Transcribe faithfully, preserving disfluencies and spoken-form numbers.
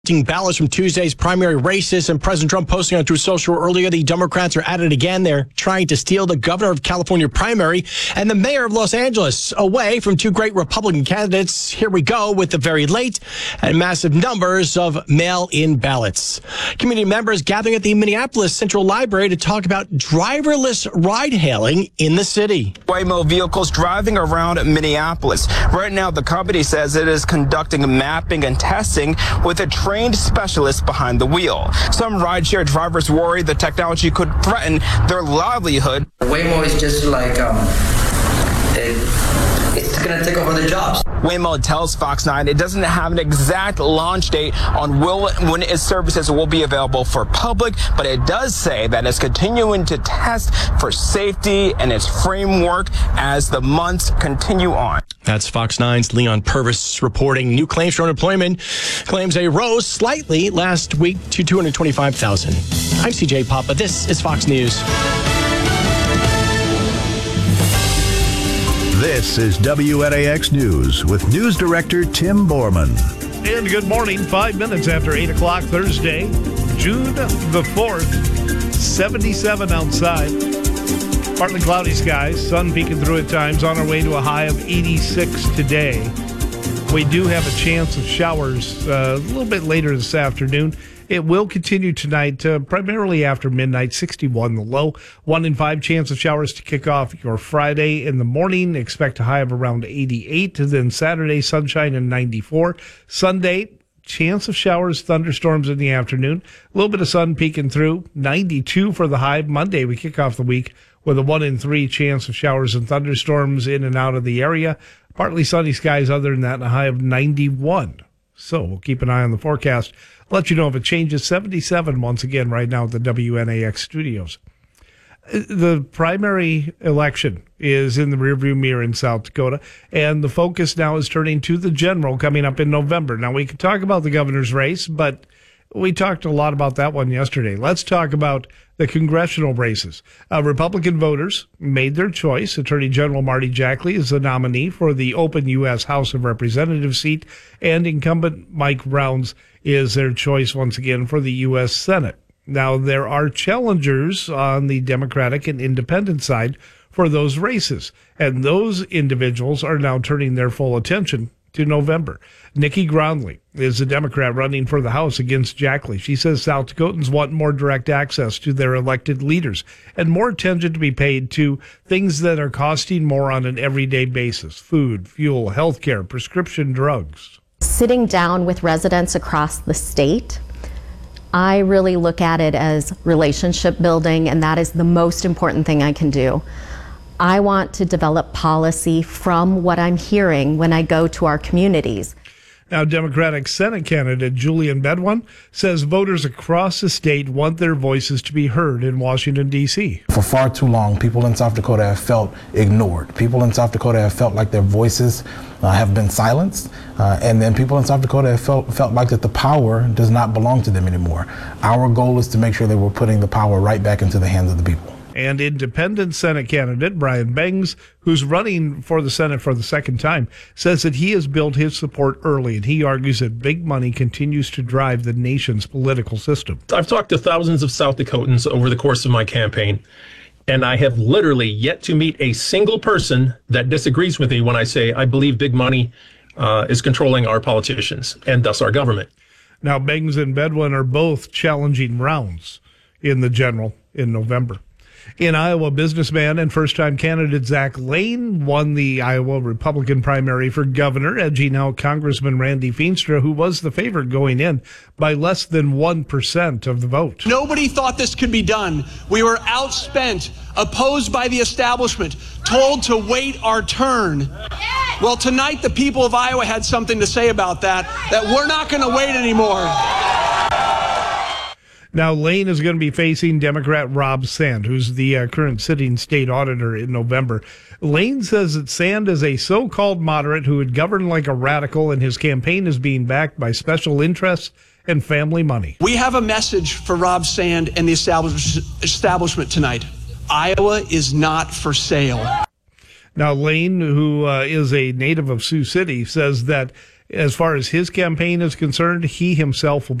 Ballots from Tuesday's primary races, and President Trump posting on Truth Social earlier, the Democrats are at it again. They're trying to steal the governor of California primary and the mayor of Los Angeles away from two great Republican candidates. Here we go with the very late and massive numbers of mail-in ballots. Community members gathering at the Minneapolis Central Library to talk about driverless ride-hailing in the city. Waymo vehicles driving around Minneapolis. Right now, the company says it is conducting mapping and testing with a trained specialists behind the wheel. Some rideshare drivers worry the technology could threaten their livelihood. Waymo is just like, um, it, it's going to take over the jobs. Waymo tells Fox nine it doesn't have an exact launch date on will, when its services will be available for public, but it does say that it's continuing to test for safety and its framework as the months continue on. That's Fox nine's Leon Purvis reporting. New claims for unemployment claims they rose slightly last week to two hundred twenty-five thousand. I'm C J Papa. This is Fox News. This is W N A X News with News Director Tim Borman. And good morning. Five minutes after eight o'clock Thursday, June the fourth, seventy-seven outside. Partly cloudy skies, sun peeking through at times, on our way to a high of eighty-six today. We do have a chance of showers uh, a little bit later this afternoon. It will continue tonight, uh, primarily after midnight, sixty-one the low. One in five chance of showers to kick off your Friday in the morning. Expect a high of around eighty-eight. Then Saturday, sunshine and ninety-four. Sunday, chance of showers, thunderstorms in the afternoon. A little bit of sun peeking through. ninety-two for the high. Monday, we kick off the week with a one in three chance of showers and thunderstorms in and out of the area. Partly sunny skies other than that, and a high of ninety-one. So we'll keep an eye on the forecast. Let you know if it changes. seventy-seven once again right now at the W N A X studios. The primary election is in the rearview mirror in South Dakota, and the focus now is turning to the general coming up in November. Now, we could talk about the governor's race, but we talked a lot about that one yesterday. Let's talk about the congressional races. Uh, Republican voters made their choice. Attorney General Marty Jackley is the nominee for the open U S House of Representatives seat, and incumbent Mike Rounds is their choice once again for the U S Senate. Now, there are challengers on the Democratic and Independent side for those races, and those individuals are now turning their full attention to November. Nikki Groundley is a Democrat running for the House against Jackley. She says South Dakotans want more direct access to their elected leaders and more attention to be paid to things that are costing more on an everyday basis: food, fuel, health care, prescription drugs. Sitting down with residents across the state, I really look at it as relationship building, and that is the most important thing I can do. I want to develop policy from what I'm hearing when I go to our communities. Now, Democratic Senate candidate Julian Bedouin says voters across the state want their voices to be heard in Washington, D C. For far too long, people in South Dakota have felt ignored. People in South Dakota have felt like their voices uh, have been silenced. Uh, and then people in South Dakota have felt, felt like that the power does not belong to them anymore. Our goal is to make sure that we're putting the power right back into the hands of the people. And independent Senate candidate Brian Bangs, who's running for the Senate for the second time, says that he has built his support early, and he argues that big money continues to drive the nation's political system. I've talked to thousands of South Dakotans over the course of my campaign, and I have literally yet to meet a single person that disagrees with me when I say I believe big money uh, is controlling our politicians and thus our government. Now, Bangs and Bedouin are both challenging Rounds in the general in November. In Iowa, businessman and first-time candidate Zach Lane won the Iowa Republican primary for governor, edging out Congressman Randy Feenstra, who was the favorite going in, by less than one percent of the vote. Nobody thought this could be done. We were outspent, opposed by the establishment, told to wait our turn. Well, tonight the people of Iowa had something to say about that, that we're not going to wait anymore. Now, Lane is going to be facing Democrat Rob Sand, who's the uh, current sitting state auditor in November. Lane says that Sand is a so-called moderate who would govern like a radical, and his campaign is being backed by special interests and family money. We have a message for Rob Sand and the establishment tonight. Iowa is not for sale. Now, Lane, who uh, is a native of Sioux City, says that as far as his campaign is concerned, he himself will